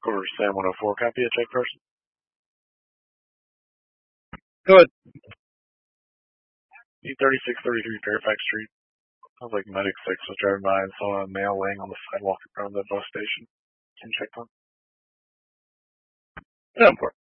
Quarter Sam 104, copy a check person. Go ahead. E3633 Fairfax Street. Sounds like Medic 6 was driving by and saw a male laying on the sidewalk in front of the bus station. Can you check on? Yeah, of course.